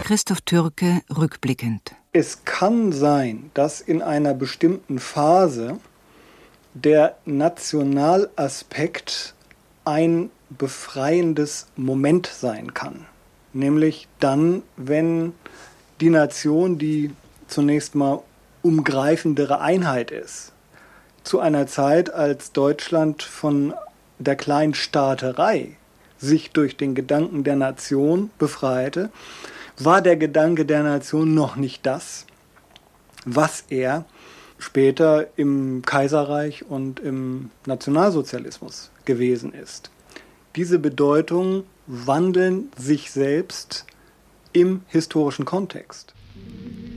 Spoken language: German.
Christoph Türke rückblickend. Es kann sein, dass in einer bestimmten Phase der Nationalaspekt ein befreiendes Moment sein kann. Nämlich dann, wenn die Nation, die zunächst mal umgreifendere Einheit ist, zu einer Zeit, als Deutschland von der Kleinstaaterei sich durch den Gedanken der Nation befreite, war der Gedanke der Nation noch nicht das, was er später im Kaiserreich und im Nationalsozialismus gewesen ist. Diese Bedeutungen wandeln sich selbst im historischen Kontext.